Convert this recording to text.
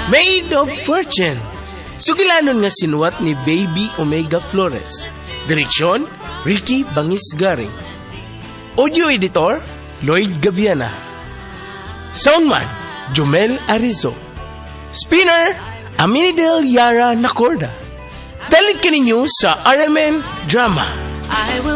Made of Fortune. Sugilanon nga sinuwat ni Baby Omega Flores. Direksyon, Ricky Bangisgaring. Audio editor, Lloyd Gaviana. Soundman, Jomel Arizo. Spinner, Aminidel Yara Nacorda. Dalit ka ninyo sa RMN Drama. I will